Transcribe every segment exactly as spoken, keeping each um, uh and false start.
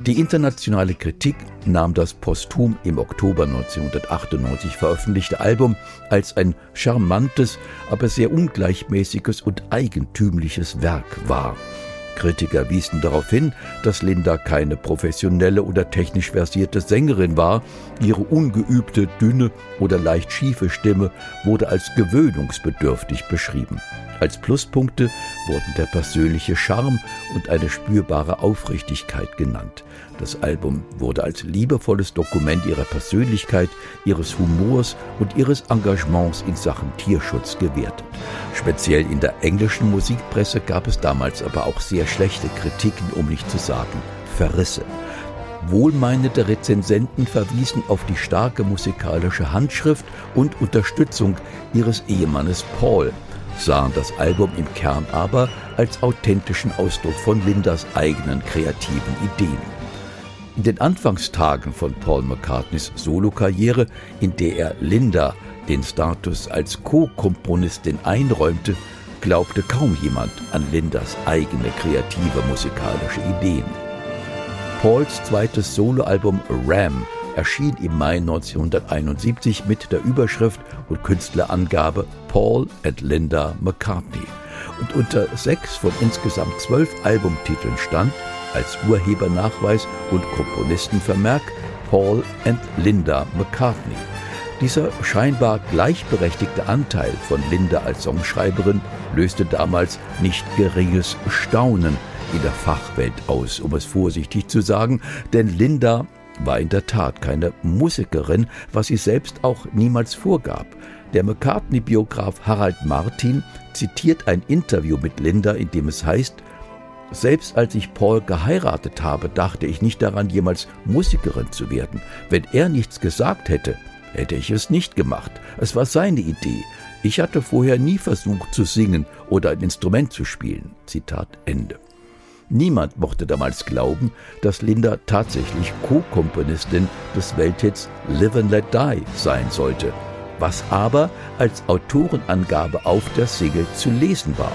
Die internationale Kritik nahm das posthum im Oktober neunzehnhundertachtundneunzig veröffentlichte Album als ein charmantes, aber sehr ungleichmäßiges und eigentümliches Werk wahr. Kritiker wiesen darauf hin, dass Linda keine professionelle oder technisch versierte Sängerin war. Ihre ungeübte, dünne oder leicht schiefe Stimme wurde als gewöhnungsbedürftig beschrieben. Als Pluspunkte wurden der persönliche Charme und eine spürbare Aufrichtigkeit genannt. Das Album wurde als liebevolles Dokument ihrer Persönlichkeit, ihres Humors und ihres Engagements in Sachen Tierschutz gewertet. Speziell in der englischen Musikpresse gab es damals aber auch sehr schlechte Kritiken, um nicht zu sagen Verrisse. Wohlmeinende Rezensenten verwiesen auf die starke musikalische Handschrift und Unterstützung ihres Ehemannes Paul, sahen das Album im Kern aber als authentischen Ausdruck von Lindas eigenen kreativen Ideen. In den Anfangstagen von Paul McCartneys Solokarriere, in der er Linda den Status als Co-Komponistin einräumte, glaubte kaum jemand an Lindas eigene kreative musikalische Ideen. Pauls zweites Soloalbum Ram erschien im Mai neunzehnhunderteinundsiebzig mit der Überschrift und Künstlerangabe Paul and Linda McCartney und unter sechs von insgesamt zwölf Albumtiteln stand, als Urhebernachweis und Komponistenvermerk, Paul and Linda McCartney. Dieser scheinbar gleichberechtigte Anteil von Linda als Songschreiberin löste damals nicht geringes Staunen in der Fachwelt aus, um es vorsichtig zu sagen, denn Linda war in der Tat keine Musikerin, was sie selbst auch niemals vorgab. Der McCartney-Biograf Harald Martin zitiert ein Interview mit Linda, in dem es heißt: Selbst als ich Paul geheiratet habe, dachte ich nicht daran, jemals Musikerin zu werden. Wenn er nichts gesagt hätte, hätte ich es nicht gemacht. Es war seine Idee. Ich hatte vorher nie versucht zu singen oder ein Instrument zu spielen. Zitat Ende. Niemand mochte damals glauben, dass Linda tatsächlich Co-Komponistin des Welthits Live and Let Die sein sollte, was aber als Autorenangabe auf der Single zu lesen war.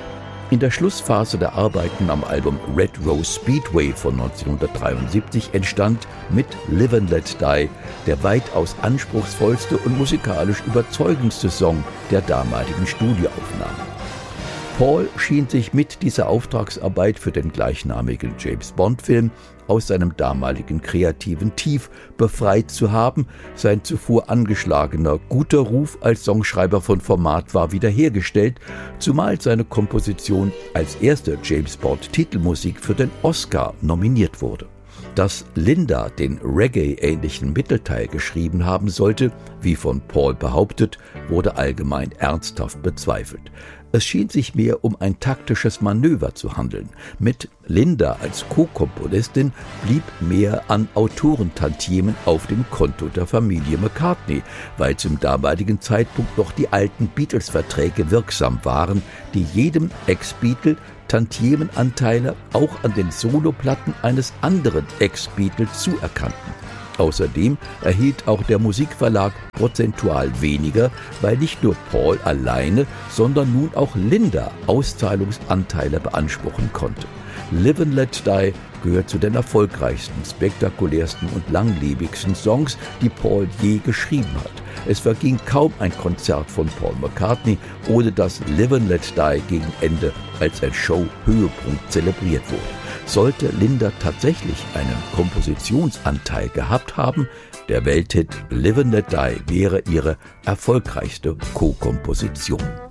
In der Schlussphase der Arbeiten am Album Red Rose Speedway von neunzehnhundertdreiundsiebzig entstand mit Live and Let Die der weitaus anspruchsvollste und musikalisch überzeugendste Song der damaligen Studioaufnahmen. Paul schien sich mit dieser Auftragsarbeit für den gleichnamigen James-Bond-Film aus seinem damaligen kreativen Tief befreit zu haben. Sein zuvor angeschlagener guter Ruf als Songschreiber von Format war wiederhergestellt, zumal seine Komposition als erste James-Bond-Titelmusik für den Oscar nominiert wurde. Dass Linda den Reggae-ähnlichen Mittelteil geschrieben haben sollte, wie von Paul behauptet, wurde allgemein ernsthaft bezweifelt. Es schien sich mehr um ein taktisches Manöver zu handeln. Mit Linda als Co-Komponistin blieb mehr an Autorentantiemen auf dem Konto der Familie McCartney, weil zum damaligen Zeitpunkt noch die alten Beatles-Verträge wirksam waren, die jedem Ex-Beatle Tantiemenanteile auch an den Soloplatten eines anderen Ex-Beatle zuerkannten. Außerdem erhielt auch der Musikverlag prozentual weniger, weil nicht nur Paul alleine, sondern nun auch Linda Auszahlungsanteile beanspruchen konnte. Live and Let Die gehört zu den erfolgreichsten, spektakulärsten und langlebigsten Songs, die Paul je geschrieben hat. Es verging kaum ein Konzert von Paul McCartney, ohne dass Live and Let Die gegen Ende als ein Show-Höhepunkt zelebriert wurde. Sollte Linda tatsächlich einen Kompositionsanteil gehabt haben, der Welthit Live and Let Die wäre ihre erfolgreichste Co-Komposition.